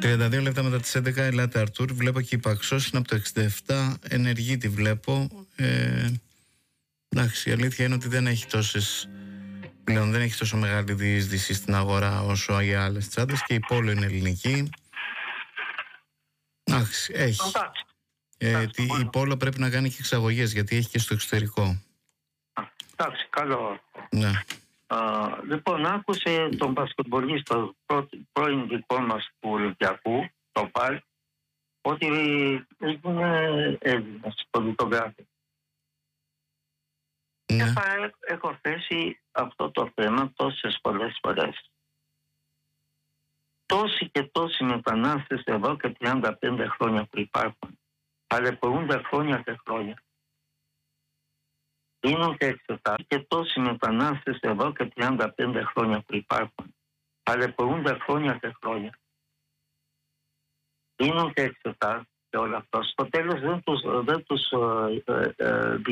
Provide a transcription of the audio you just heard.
32 λεπτά μετά τις 11, ελάτε Αρτούρ. Βλέπω και η Παξός είναι από το 67, ενεργή τη βλέπω. Εντάξει, η αλήθεια είναι ότι δεν έχει πλέον δεν έχει τόσο μεγάλη διείσδυση στην αγορά όσο οι άλλες τσάντες και η Πόλο είναι ελληνική. Εντάξει, έχει. Η Πόλο πρέπει να κάνει και εξαγωγές γιατί έχει και στο εξωτερικό. Εντάξει, καλό. Ναι. Λοιπόν, άκουσε τον μπασκετμπολίστα πρώην δικό μας του Ολυμπιακού, το ΠΑΛ, ότι είναι Έλληνας πολιτογράφος. Ναι. Έχω θέσει αυτό το θέμα τόσες πολλές φορές. Τόσοι και τόσοι μετανάστες εδώ και 35 χρόνια που υπάρχουν, ταλαιπωρούνται χρόνια και χρόνια. Δίνουν και εξετάσεις και τόσοι μετανάστες εδώ και 35 χρόνια που υπάρχουν, ταλαιπωρούνται χρόνια και χρόνια. Δίνουν και εξετάσεις και όλα αυτά. Στο τέλος δεν τους